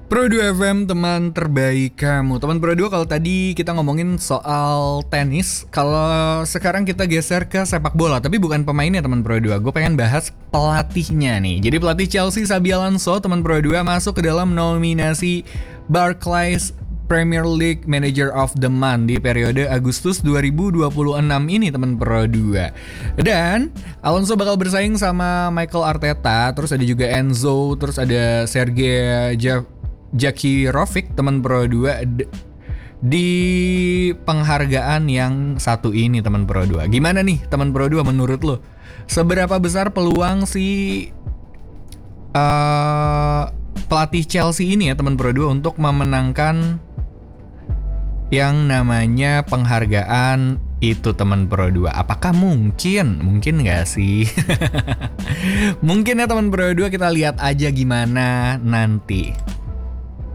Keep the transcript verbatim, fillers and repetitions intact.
Pro dua F M, teman terbaik kamu. Teman Pro dua, kalau tadi kita ngomongin soal tenis, kalau sekarang kita geser ke sepak bola. Tapi bukan pemainnya teman Pro dua, gue pengen bahas pelatihnya nih. Jadi pelatih Chelsea Xabi Alonso, teman Pro dua, masuk ke dalam nominasi Barclays Premier League Manager of the Month di periode Agustus dua ribu dua puluh enam ini teman Pro dua. Dan Alonso bakal bersaing sama Michael Arteta, terus ada juga Enzo, terus ada Sergej Jav- Jakirovic teman Pro dua d- di penghargaan yang satu ini teman Pro dua. Gimana nih teman Pro dua menurut lo? Seberapa besar peluang si uh, pelatih Chelsea ini ya teman Pro dua untuk memenangkan yang namanya penghargaan itu teman Pro dua? Apakah mungkin? Mungkin gak sih? Mungkin ya teman Pro dua, kita lihat aja gimana nanti.